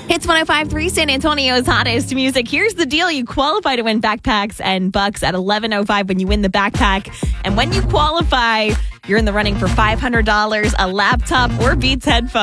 It's 105.3 San Antonio's hottest music. Here's the deal. You qualify to win backpacks and bucks at 11:05 when you win the backpack. And when you qualify, you're in the running for $500, a laptop, or Beats headphones.